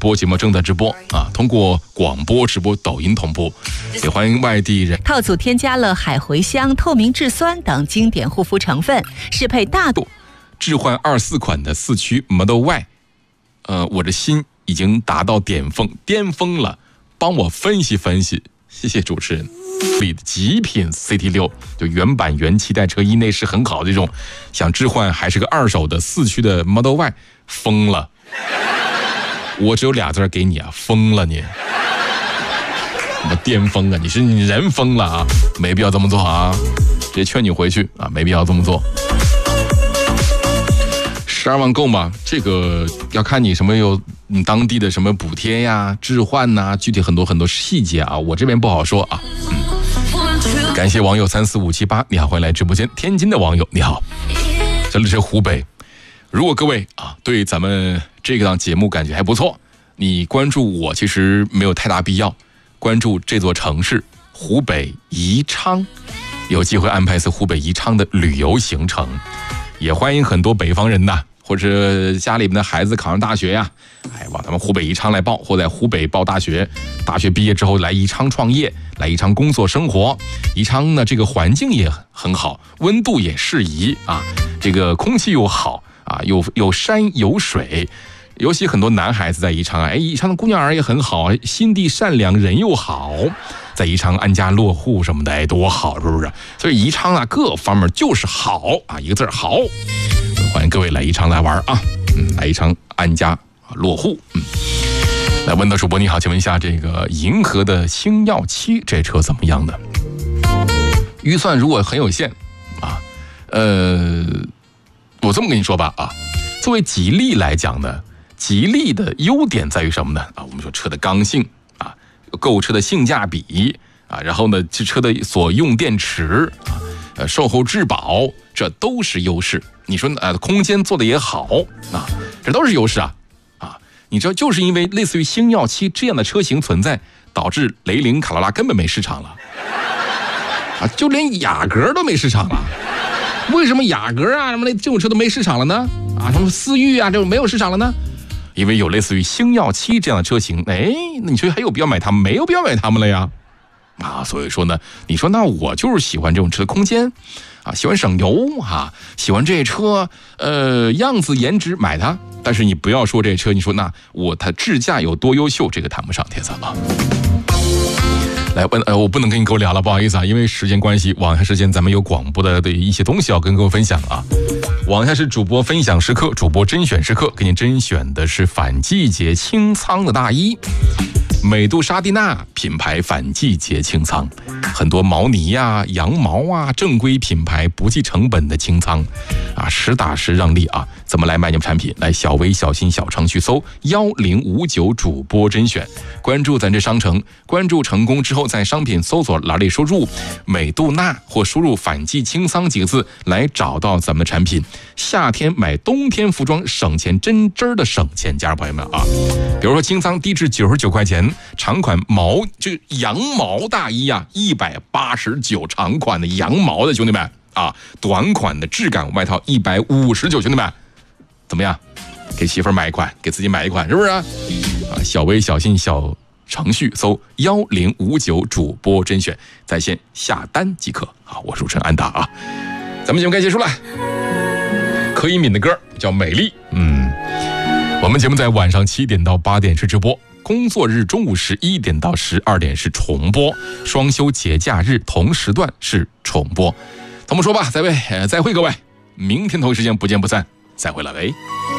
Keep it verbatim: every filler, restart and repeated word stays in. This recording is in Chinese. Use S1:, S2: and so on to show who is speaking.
S1: 播节目正在直播啊，通过广播直播、抖音同步，也欢迎外地人。
S2: 套组添加了海茴香、透明质酸等经典护肤成分，适配大度。
S1: 置换二四款的四驱 Model Y， 呃，我的心已经达到巅峰巅峰了，帮我分析分析，谢谢主持人。里的极品 C T 六 就原版原气带车衣内饰很好的这种，想置换还是个二手的四驱的 Model Y， 疯了！我只有俩字给你啊，疯了你！什么巅峰啊？你是你人疯了啊？没必要这么做啊！直接劝你回去啊，没必要这么做。十二万够吗？这个要看你什么有你当地的什么补贴呀、置换呐、啊，具体很多很多细节啊，我这边不好说啊。嗯，感谢网友三四五七八，你好，欢迎来直播间。天津的网友你好，这里是湖北。如果各位啊对咱们这个档节目感觉还不错，你关注我其实没有太大必要，关注这座城市湖北宜昌，有机会安排一次湖北宜昌的旅游行程，也欢迎很多北方人呐。或者家里面的孩子考上大学呀，哎，往他们湖北宜昌来报，或在湖北报大学，大学毕业之后来宜昌创业，来宜昌工作生活。宜昌呢，这个环境也很好，温度也适宜啊，这个空气又好啊，有有山有水，尤其很多男孩子在宜昌啊，哎，宜昌的姑娘儿也很好，心地善良，人又好，在宜昌安家落户什么的，哎，多好，是不是？所以宜昌啊，各方面就是好啊，一个字好。欢迎各位来宜昌来玩啊，嗯，来宜昌安家落户，嗯，来问到主播你好，请问一下这个银河的星耀七这车怎么样呢？预算如果很有限啊，呃，我这么跟你说吧啊，作为吉利来讲呢，吉利的优点在于什么呢？啊，我们说车的刚性啊，购车的性价比啊，然后呢，这车的所用电池啊，呃，售后质保，这都是优势。你说呃，空间做的也好啊，这都是优势啊啊！你知道，就是因为类似于星耀七这样的车型存在，导致雷凌、卡罗拉根本没市场了啊，就连雅阁都没市场了。为什么雅阁啊什么的这种车都没市场了呢？啊，什么思域啊这种没有市场了呢？因为有类似于星耀七这样的车型，哎，那你说还有必要买它们？没有必要买它们了呀！啊，所以说呢，你说那我就是喜欢这种车的空间。啊，喜欢省油啊，喜欢这车，呃，样子颜值买它。但是你不要说这车，你说那我它智驾有多优秀，这个谈不上，天色啊。来问，呃，我不能跟你够聊了，不好意思啊，因为时间关系，往下时间咱们有广播的的一些东西要跟各位分享啊。往下是主播分享时刻，主播甄选时刻，给你甄选的是反季节清仓的大衣。美杜莎蒂娜品牌反季节清仓，很多毛呢呀、羊毛啊，正规品牌不计成本的清仓，啊，实打实让利啊！怎么来买你们产品？来小微小新小程序搜幺零五九主播甄选，关注咱这商城，关注成功之后，在商品搜索栏里输入美杜娜或输入反季清仓几个字，来找到咱们的产品。夏天买冬天服装，省钱真真的省钱，家人朋友们啊！比如说清仓低至九十九块钱。长款毛这个羊毛大衣啊，一百八十九，长款的羊毛的兄弟们啊，短款的质感外套一百五十九，兄弟们怎么样？给媳妇儿买一款，给自己买一款，是不是啊？啊，小微小新小程序搜幺零五九主播甄选，在线下单即可。好，我是主持人安达啊，咱们节目该结束了。柯以敏的歌叫《美丽》，嗯，我们节目在晚上七点到八点是直播。工作日中午十一点到十二点是重播，双休节假日同时段是重播。咱们说吧，再会，呃，再会各位，明天同一时间不见不散，再会了，喂。